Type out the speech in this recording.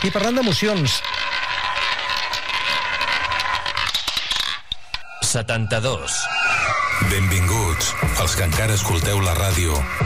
aquí parlant d'emocions. 72. Benvinguts, els que encara escolteu la ràdio